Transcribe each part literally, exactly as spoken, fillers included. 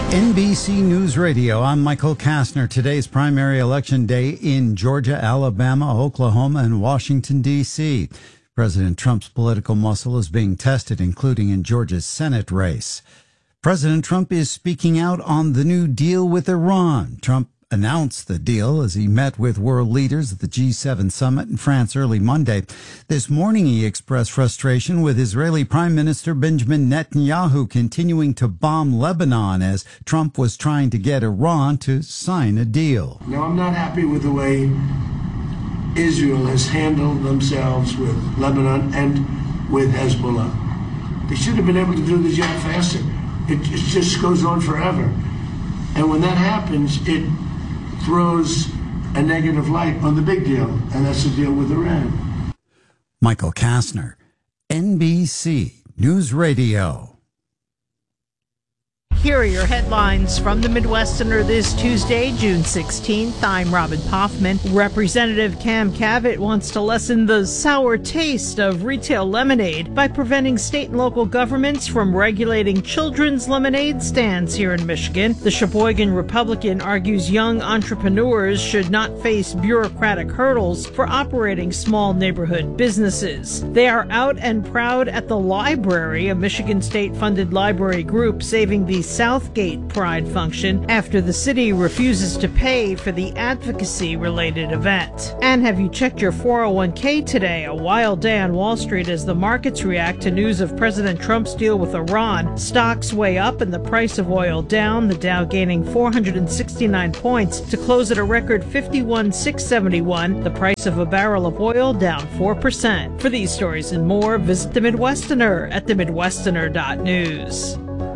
N B C News Radio, I'm Michael Kastner. Today's primary election day in Georgia, Alabama, Oklahoma, and Washington, D C President Trump's political muscle is being tested, including in Georgia's Senate race. President Trump is speaking out on the new deal with Iran. Trump announced the deal as he met with world leaders at the G seven summit in France early Monday. This morning, he expressed frustration with Israeli Prime Minister Benjamin Netanyahu continuing to bomb Lebanon as Trump was trying to get Iran to sign a deal. Now, I'm not happy with the way Israel has handled themselves with Lebanon and with Hezbollah. They should have been able to do the job faster. It, it just goes on forever. And when that happens, it throws a negative light on the big deal, and that's the deal with Iran. Michael Kastner, N B C News Radio. Here are your headlines from the Midwesterner this Tuesday, June sixteenth. I'm Robin Poffman. Representative Cam Cavett wants to lessen the sour taste of retail lemonade by preventing state and local governments from regulating children's lemonade stands here in Michigan. The Sheboygan Republican argues young entrepreneurs should not face bureaucratic hurdles for operating small neighborhood businesses. They are out and proud at the library, a Michigan state-funded library group saving the Southgate Pride function after the city refuses to pay for the advocacy-related event. And have you checked your four oh one k today? A wild day on Wall Street as the markets react to news of President Trump's deal with Iran. Stocks way up and the price of oil down, the Dow gaining four hundred sixty-nine points to close at a record fifty-one thousand six hundred seventy-one. The price of a barrel of oil down four percent. For these stories and more, visit the Midwesterner at the midwesterner dot news.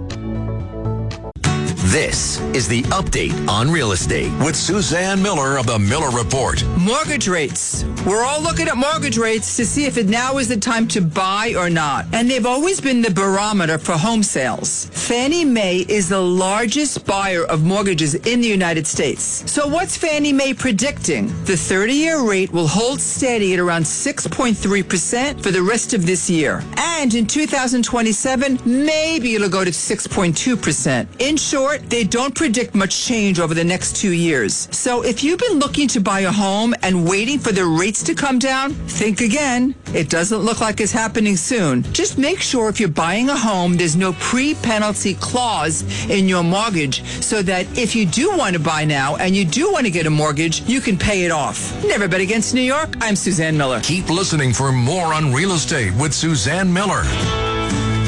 This is the Update on Real Estate with Suzanne Miller of the Miller Report. Mortgage rates. We're all looking at mortgage rates to see if it now is the time to buy or not. And they've always been the barometer for home sales. Fannie Mae is the largest buyer of mortgages in the United States. So what's Fannie Mae predicting? The thirty-year rate will hold steady at around six point three percent for the rest of this year. And in two thousand twenty-seven, maybe it'll go to six point two percent. In short, they don't predict much change over the next two years. So if you've been looking to buy a home and waiting for the rates to come down, think again. It doesn't look like it's happening soon. Just make sure if you're buying a home, there's no pre-penalty clause in your mortgage so that if you do want to buy now and you do want to get a mortgage, you can pay it off. Never bet against New York. I'm Suzanne Miller. Keep listening for more on real estate with Suzanne Miller.